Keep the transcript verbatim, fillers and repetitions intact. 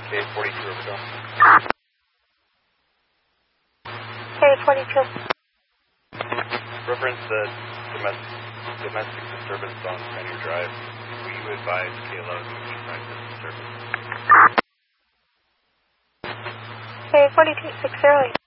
K forty-two, over go. K forty-two. Reference the domestic, domestic disturbance on Pioneer Drive. Will you advise K eleven to keep track of this disturbance? K forty-two, six zero eight.